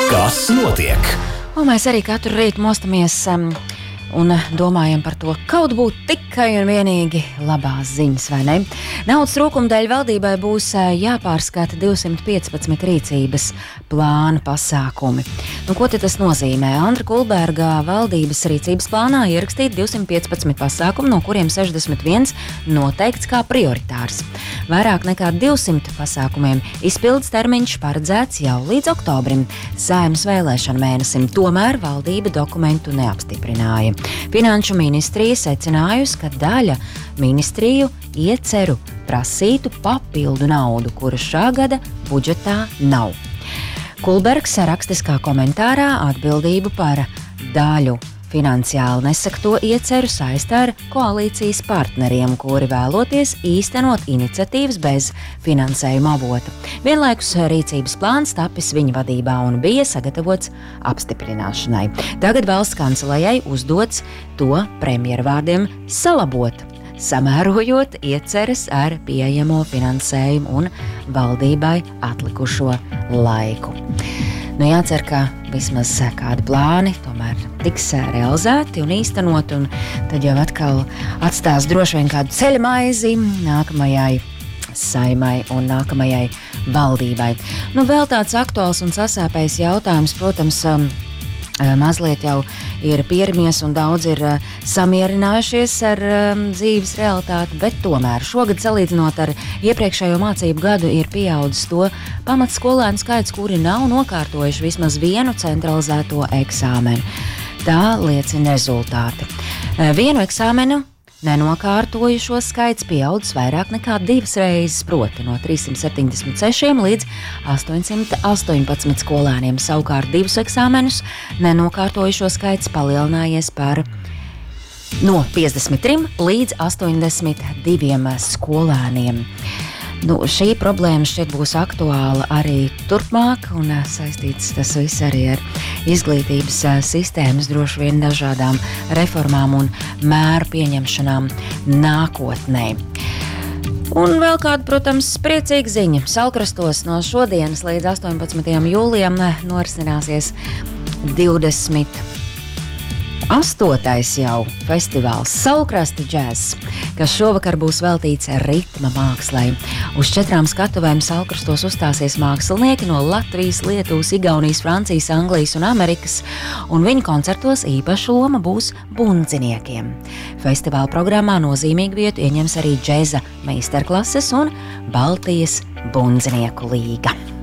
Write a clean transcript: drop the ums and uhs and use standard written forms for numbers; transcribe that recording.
Kas notiek? Un mēs arī katru rītu mostamies un domājam par to, kaut būtu tikai un vienīgi labās ziņas, vai ne? Naudas trūkuma dēļ valdībai būs jāpārskata 215 rīcības plāna pasākumi. Ko tad tas nozīmē? Andra Kulberga valdības rīcības plānā ierakstīt 215 pasākumu, no kuriem 61 noteikts kā prioritārs. Vairāk nekā 200 pasākumiem izpildes termiņš paredzēts jau līdz oktobrim, Saeimas vēlēšanu mēnesim, tomēr valdība dokumentu neapstiprināja. Finanšu ministrija secinājusi, ka daļa ministriju ieceru prasītu papildu naudu, kura šā gada budžetā nav. Kulbergs rakstiskā komentārā atbildību par daļu finansiāli nesakto ieceru saista ar koalīcijas partneriem, kuri vēloties īstenot iniciatīvas bez finansējuma avota. Vienlaikus rīcības plāns tapis viņa vadībā un bija sagatavots apstiprināšanai. Tagad valsts kancelējai uzdots to premjera vārdiem salabot, samērojot ieceres ar pieejamo finansējumu un valdībai atlikušo laiku. Jācer, ka vismaz kādi plāni tomēr tiks realizēti un īstenot, un tad jau atkal atstās droši vien kādu ceļmaizi nākamajai Saeimai un nākamajai valdībai. Vēl tāds aktuāls un sasāpējs jautājums, protams, mazliet jau ir pieramies un daudz ir samierinājušies ar dzīves realitāti, bet tomēr šogad salīdzinot ar iepriekšējo mācību gadu ir pieaudzis to pamatskolēnu skaits, kuri nav nokārtojuši vismaz vienu centralizēto eksāmenu. Tā liecina rezultāti. Vienu eksāmenu nenokārtojušo skaits pieaudzis vairāk nekā 2 reizes, proti no 376 līdz 818 skolēniem. Savukārt 2 eksāmenus nenokārtojušo skaits palielinājies no 53 līdz 82 skolēniem. Šī problēma šķiet būs aktuāla arī turpmāk un saistīts tas viss arī ar izglītības sistēmas droši vien dažādām reformām un mēru pieņemšanām nākotnē. Un vēl kāda, protams, priecīga ziņa. Salkrastos no šodienas līdz 18. jūlijam norisināsies 28. jau festivāls Saulkrasti džēzs, kas šovakar būs veltīts ritma mākslai. Uz 4 skatuvēm Saulkrastos uzstāsies mākslinieki no Latvijas, Lietuvas, Igaunijas, Francijas, Anglijas un Amerikas, un viņu koncertos īpaša loma būs bundziniekiem. Festivāla programmā nozīmīgu vietu ieņems arī džēza meistarklases un Baltijas bundzinieku līga.